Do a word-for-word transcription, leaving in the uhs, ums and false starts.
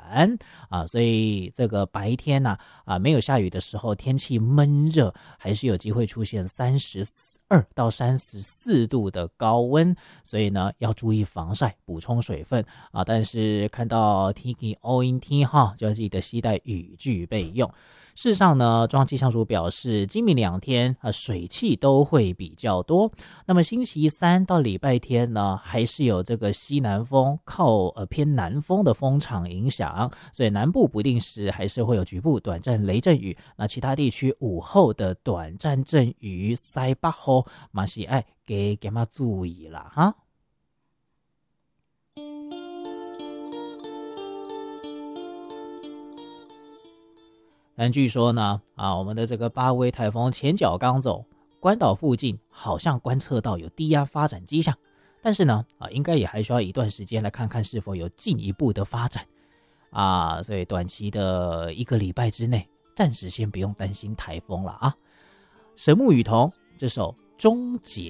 啊，所以这个白天呢 啊, 啊没有下雨的时候，天气闷热，还是有机会出现三十二到三十四度的高温，所以呢要注意防晒，补充水分啊。但是看到天气乌阴天哈，就要记得携带雨具备用。事实上呢，中央气象署表示，今明两天啊水汽都会比较多。那么星期三到礼拜天呢，还是有这个西南风靠呃偏南风的风场影响，所以南部不定时还是会有局部短暂雷阵雨。那其他地区午后的短暂阵雨塞北后，嘛是爱给给嘛注意啦哈。但据说呢，啊，我们的这个八威台风前脚刚走，关岛附近好像观测到有低压发展迹象，但是呢，啊，应该也还需要一段时间来看看是否有进一步的发展，啊，所以短期的一个礼拜之内，暂时先不用担心台风了啊。神木雨桐这首《终结》